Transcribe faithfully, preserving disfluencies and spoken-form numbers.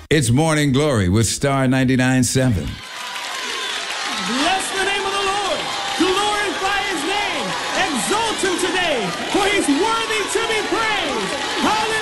It's Morning Glory with Star ninety-nine point seven. Bless the name of the Lord. Glorify his name. Exalt him today, for he's worthy to be praised. Hallelujah.